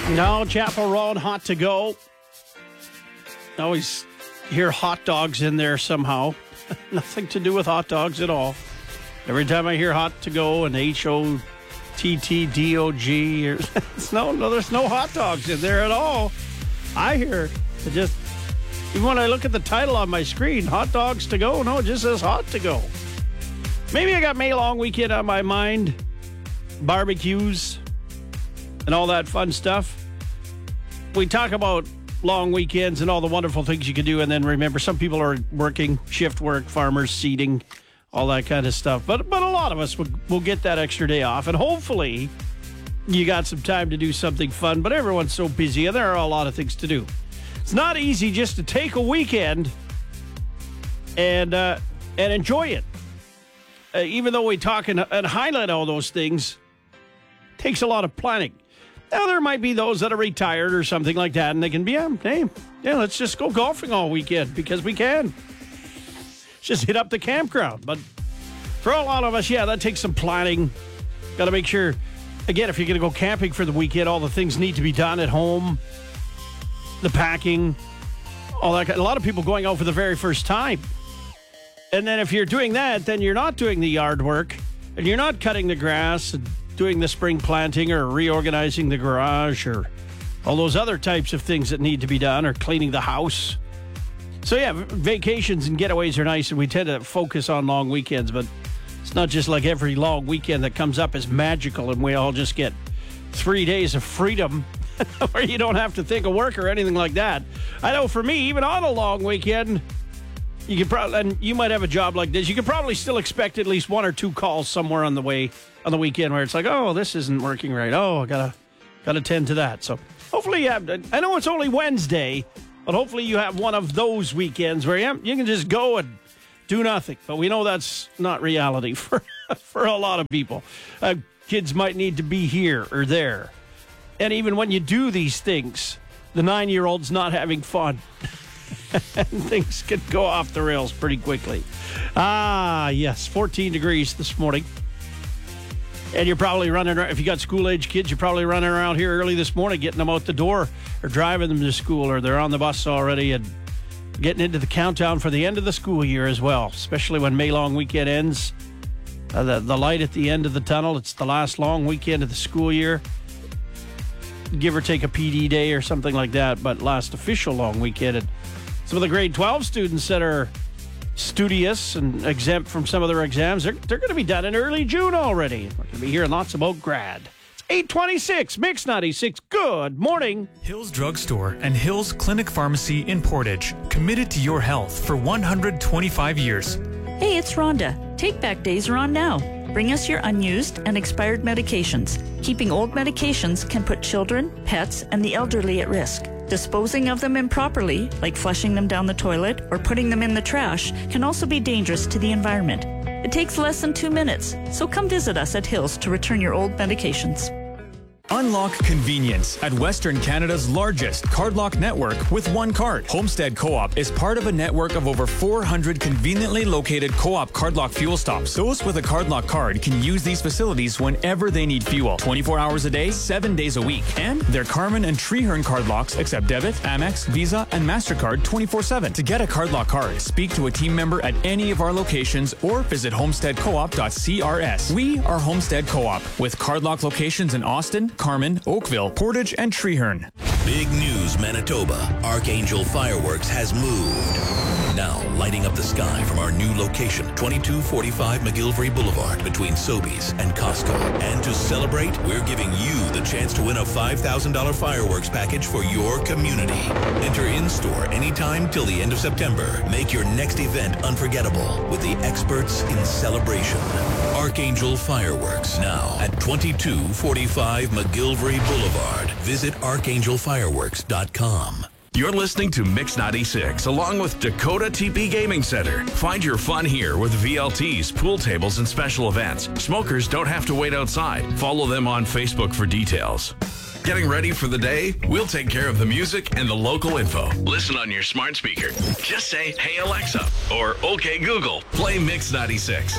No, Chapel Road, hot to go. I always hear hot dogs in there somehow. Nothing to do with hot dogs at all. Every time I hear hot to go and HOTTDOG, there's no hot dogs in there at all. I hear it just, even when I look at the title on my screen, hot dogs to go, no, it just says hot to go. Maybe I got May long weekend on my mind, barbecues and all that fun stuff. We talk about long weekends and all the wonderful things you can do, and then remember, some people are working, shift work, farmers, seeding, all that kind of stuff. But a lot of us will get that extra day off, and hopefully you got some time to do something fun, but everyone's so busy, and there are a lot of things to do. It's not easy just to take a weekend and enjoy it. Even though we talk and highlight all those things, it takes a lot of planning. Now, there might be those that are retired or something like that, and they can be, hey, let's just go golfing all weekend because we can. Just hit up the campground. But for a lot of us, that takes some planning. Got to make sure, again, if you're going to go camping for the weekend, all the things need to be done at home. The packing, all that. A lot of people going out for the very first time. And then if you're doing that, then you're not doing the yard work, and you're not cutting the grass and doing the spring planting or reorganizing the garage or all those other types of things that need to be done, or cleaning the house. So, vacations and getaways are nice, and we tend to focus on long weekends, but it's not just like every long weekend that comes up is magical and we all just get 3 days of freedom where you don't have to think of work or anything like that. I know for me, even on a long weekend, you could probably, and you might have a job like this, you could probably still expect at least one or two calls somewhere on the weekend where it's like, oh, this isn't working right. Oh, I gotta tend to that. So hopefully I know it's only Wednesday, but hopefully you have one of those weekends where you can just go and do nothing. But we know that's not reality for a lot of people. Kids might need to be here or there. And even when you do these things, the 9-year-old's not having fun. And things can go off the rails pretty quickly. Yes, 14 degrees this morning. And you're probably running around, if you got school-age kids, you're probably running around here early this morning, getting them out the door or driving them to school, or they're on the bus already and getting into the countdown for the end of the school year as well, especially when May long weekend ends. The light at the end of the tunnel, it's the last long weekend of the school year. Give or take a PD day or something like that, but last official long weekend. And some of the grade 12 students that are studious and exempt from some of their exams, they're going to be done in early June already. We're going to be hearing lots about grad. It's 8:26, Mix 96. Good morning. Hills Drug Store and Hills Clinic Pharmacy in Portage, committed to your health for 125 years. Hey, it's Rhonda. Take-back days are on now. Bring us your unused and expired medications. Keeping old medications can put children, pets, and the elderly at risk. Disposing of them improperly, like flushing them down the toilet or putting them in the trash, can also be dangerous to the environment. It takes less than 2 minutes, so come visit us at Hills to return your old medications. Unlock convenience at Western Canada's largest cardlock network with one card. Homestead Co-op is part of a network of over 400 conveniently located Co-op cardlock fuel stops. Those with a cardlock card can use these facilities whenever they need fuel, 24 hours a day, 7 days a week. And their Carmen and Treehorn cardlocks accept debit, Amex, Visa, and MasterCard 24/7. To get a cardlock card, speak to a team member at any of our locations or visit homesteadcoop.crs. We are Homestead Co-op with cardlock locations in Austin, Carmen, Oakville, Portage, and Treehorn. Big news, Manitoba. Archangel Fireworks has moved. Now lighting up the sky from our new location, 2245 McGillivray Boulevard, between Sobeys and Costco. And to celebrate, we're giving you the chance to win a $5,000 fireworks package for your community. Enter in-store anytime till the end of September. Make your next event unforgettable with the experts in celebration. Archangel Fireworks, now at 2245 McGillivray Boulevard. Visit archangelfireworks.com. You're listening to Mix 96 along with Dakota TP Gaming Center. Find your fun here with VLTs, pool tables, and special events. Smokers don't have to wait outside. Follow them on Facebook for details. Getting ready for the day? We'll take care of the music and the local info. Listen on your smart speaker. Just say, "Hey Alexa," or "Okay Google, play Mix 96."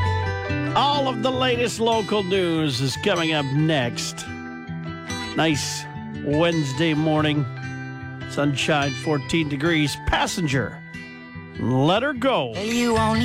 All of the latest local news is coming up next. Nice Wednesday morning. Sunshine, 14 degrees. Passenger, let her go. You only